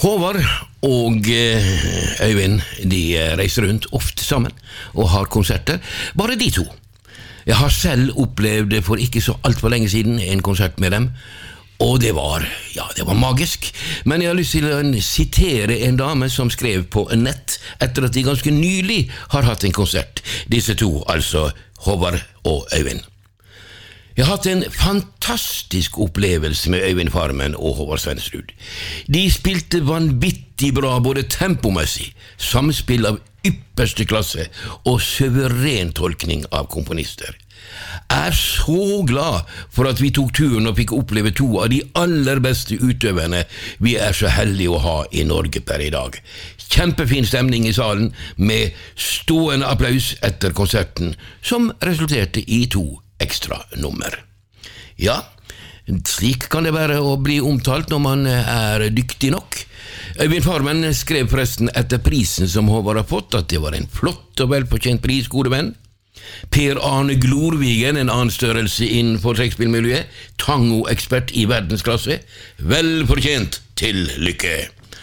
Håvard og Øyvind, de reiser rundt ofte sammen og har konserter, bare de to. Jeg har selv opplevd for ikke så alt for lenge siden en konsert med dem, og det var magisk. Men jeg har lyst til å sitere en dame som skrev på nett etter at de ganske nylig har hatt en konsert. Disse to, altså Håvard og Øyvind. Jeg har hatt en fantastisk opplevelse med Øyvind Farmen og Håvard Svendsrud. De spilte vanvittig bra, både tempomessig, samspill av ypperste klasse og suveren tolkning av komponister. Jeg er så glad for at vi tok turen og fikk oppleve to av de aller beste utøverne vi er så heldige å ha i Norge per i dag. Kjempefin stemning i salen med stående applaus etter konserten, som resulterte i 2 ekstra nummer. Ja, slik kan det være å bli omtalt når man er dyktig nok. Øyvind Farmen skrev forresten etter prisen som Håvard har fått, at det var en flott og velfortjent pris, gode venn. Per Arne Glorvigen, en annen størrelse innenfor trekkspillmiljøet, tango-ekspert i verdensklasse, velfortjent til lykke.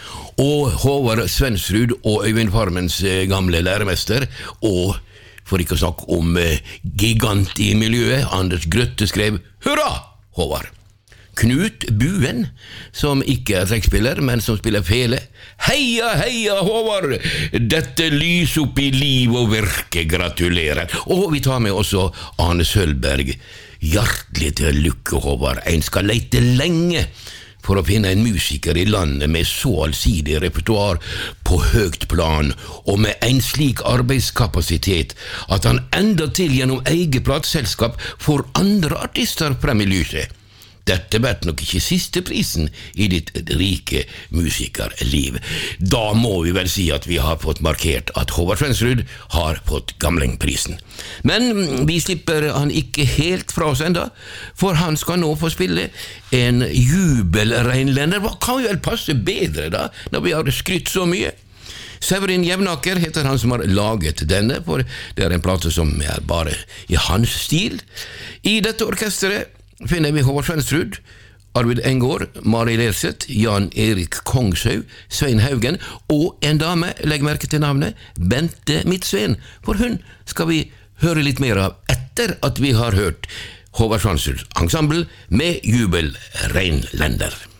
Og Håvard Svendsrud og Øyvind Farmens gamle læremester, og for ikke å snakke om gigant i miljøet, Anders Grøtte skrev «Hurra, Håvard!» Knut Buen, som ikke er trekkspiller, men som spiller fele. Heia, heia, Håvard! Dette lys opp i liv og virke, gratulerer. Og vi tar med også Arne Sølberg. Hjertelig til lykke, Håvard. En skal lete lenge for å finne en musiker i landet med så allsidig repertoar på høyt plan, og med en slik arbeidskapasitet at han enda til gjennom eget plateselskap får andre artister frem i lyset. Dette blir nok ikke siste prisen i ditt rike musikerliv. Da må vi vel si at vi har fått markert at Håvard Svendsrud har fått gamlingprisen. Men vi slipper han ikke helt fra oss enda, for han skal nå få spille en jubelreinlender. Hva kan jo vel passe bedre da, når vi har skrytt så mye? Severin Jevnaker heter han som har laget denne, for det er en plate som er bare i hans stil. I dette orkestret finner vi Håvard Svendsrud, Arvid Engård, Mari Lerseth, Jan Erik Kongshaug, Svein Haugen og en dame, legg merke til navnet, Bente Midtsveen, for hun skal vi høre litt mer av etter at vi har hørt Håvard Svendsrud Ensemble med Jubel Reinlender.